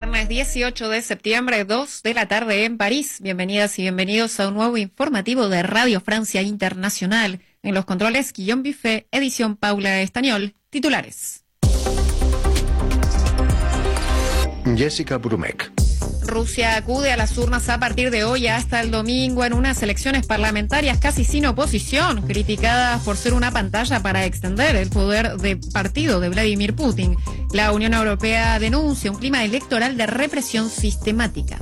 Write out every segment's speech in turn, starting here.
Viernes 18 de septiembre, 2 de la tarde en París. Bienvenidas y bienvenidos a un nuevo informativo de Radio Francia Internacional. En los controles, Guillaume Buffet, edición Paula Estañol. Titulares. Jessica Brumek. Rusia acude a las urnas a partir de hoy hasta el domingo en unas elecciones parlamentarias casi sin oposición, criticadas por ser una pantalla para extender el poder de partido de Vladimir Putin. La Unión Europea denuncia un clima electoral de represión sistemática.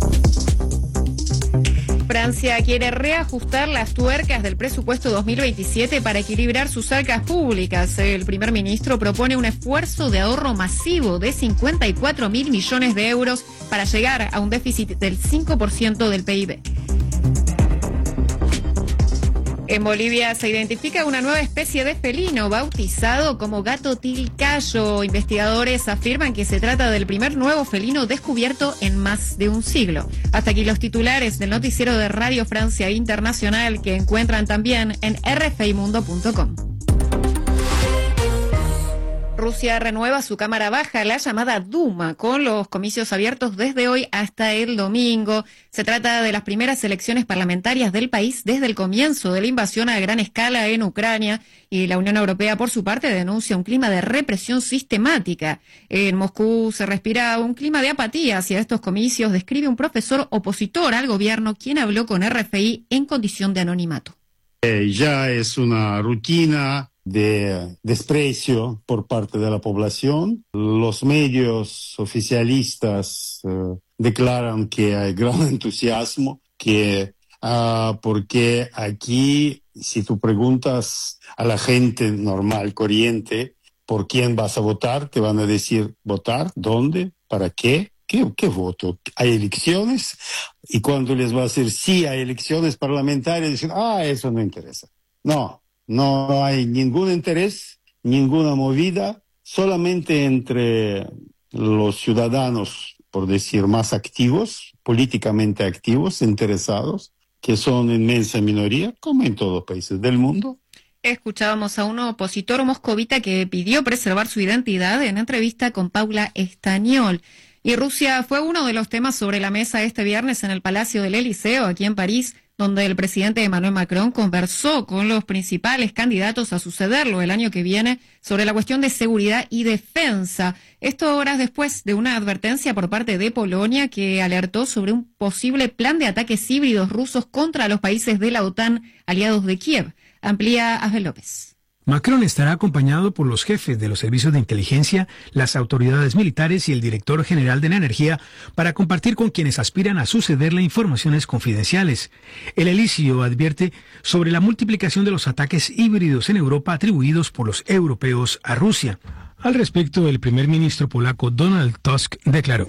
Francia quiere reajustar las tuercas del presupuesto 2027 para equilibrar sus arcas públicas. El primer ministro propone un esfuerzo de ahorro masivo de 54.000 millones de euros para llegar a un déficit del 5% del PIB. En Bolivia se identifica una nueva especie de felino bautizado como gato tilcayo. Investigadores afirman que se trata del primer nuevo felino descubierto en más de un siglo. Hasta aquí los titulares del noticiero de Radio Francia Internacional, que encuentran también en rfimundo.com. Rusia renueva su cámara baja, la llamada Duma, con los comicios abiertos desde hoy hasta el domingo. Se trata de las primeras elecciones parlamentarias del país desde el comienzo de la invasión a gran escala en Ucrania, y la Unión Europea, por su parte, denuncia un clima de represión sistemática. En Moscú se respira un clima de apatía hacia estos comicios, describe un profesor opositor al gobierno, quien habló con RFI en condición de anonimato. Ya es una rutina de desprecio por parte de la población. Los medios oficialistas declaran que hay gran entusiasmo, porque aquí, si tú preguntas a la gente normal, corriente, por quién vas a votar, te van a decir votar, dónde, para qué. ¿Qué voto? ¿Hay elecciones? Y cuando les va a decir sí, hay elecciones parlamentarias, dicen, eso no interesa. No hay ningún interés, ninguna movida, solamente entre los ciudadanos, por decir, más activos, políticamente activos, interesados, que son inmensa minoría, como en todos los países del mundo. Escuchábamos a un opositor moscovita que pidió preservar su identidad en entrevista con Paula Estañol. Y Rusia fue uno de los temas sobre la mesa este viernes en el Palacio del Eliseo, aquí en París, donde el presidente Emmanuel Macron conversó con los principales candidatos a sucederlo el año que viene sobre la cuestión de seguridad y defensa. Esto horas después de una advertencia por parte de Polonia, que alertó sobre un posible plan de ataques híbridos rusos contra los países de la OTAN aliados de Kiev. Amplía Ángel López. Macron estará acompañado por los jefes de los servicios de inteligencia, las autoridades militares y el director general de la energía para compartir con quienes aspiran a sucederle informaciones confidenciales. El Eliseo advierte sobre la multiplicación de los ataques híbridos en Europa atribuidos por los europeos a Rusia. Al respecto, el primer ministro polaco Donald Tusk declaró: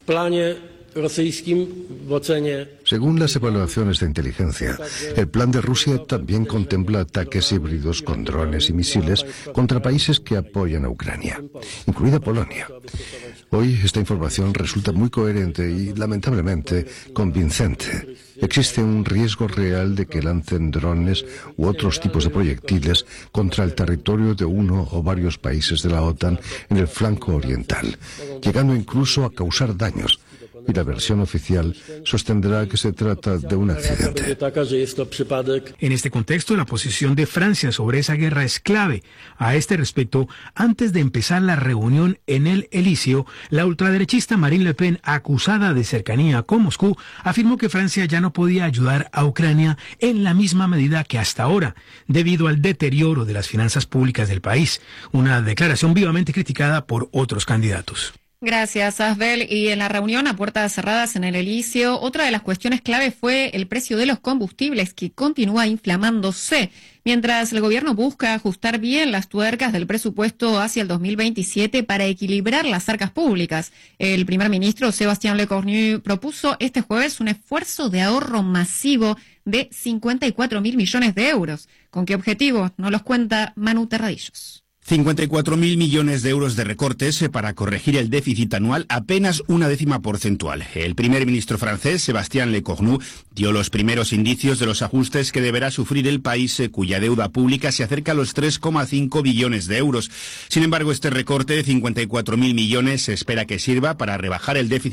Según las evaluaciones de inteligencia, el plan de Rusia también contempla ataques híbridos con drones y misiles contra países que apoyan a Ucrania, incluida Polonia. Hoy esta información resulta muy coherente y, lamentablemente, convincente. Existe un riesgo real de que lancen drones u otros tipos de proyectiles contra el territorio de uno o varios países de la OTAN en el flanco oriental, llegando incluso a causar daños. Y la versión oficial sostendrá que se trata de un accidente. En este contexto, la posición de Francia sobre esa guerra es clave. A este respecto, antes de empezar la reunión en el Eliseo, la ultraderechista Marine Le Pen, acusada de cercanía con Moscú, afirmó que Francia ya no podía ayudar a Ucrania en la misma medida que hasta ahora, debido al deterioro de las finanzas públicas del país. Una declaración vivamente criticada por otros candidatos. Gracias, Asbel. Y en la reunión a puertas cerradas en el Eliseo, otra de las cuestiones clave fue el precio de los combustibles, que continúa inflamándose, mientras el gobierno busca ajustar bien las tuercas del presupuesto hacia el 2027 para equilibrar las arcas públicas. El primer ministro Sébastien Lecornu propuso este jueves un esfuerzo de ahorro masivo de 54.000 millones de euros. ¿Con qué objetivo? Nos los cuenta Manu Terradillos. 54.000 millones de euros de recortes para corregir el déficit anual, apenas una décima porcentual. El primer ministro francés, Sébastien Lecornu, dio los primeros indicios de los ajustes que deberá sufrir el país, cuya deuda pública se acerca a los 3,5 billones de euros. Sin embargo, este recorte de 54.000 millones se espera que sirva para rebajar el déficit